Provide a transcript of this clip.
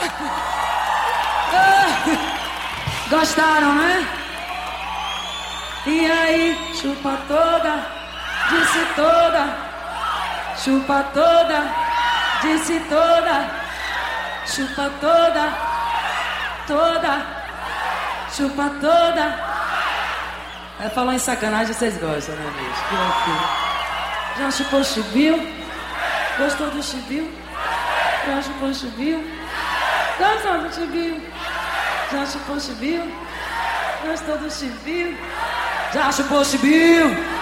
Gostaram, né? E aí, chupa toda, disse toda. Chupa toda, disse toda. Chupa toda, toda. Chupa toda. É, falou em sacanagem, vocês gostam, né, bicho? Que loucura. Já chupou chibio? Gostou do chibio? Já chupou chibio? Gostou do chibio? Já chupou chibio? Gostou do chibio? Já chupou chibio?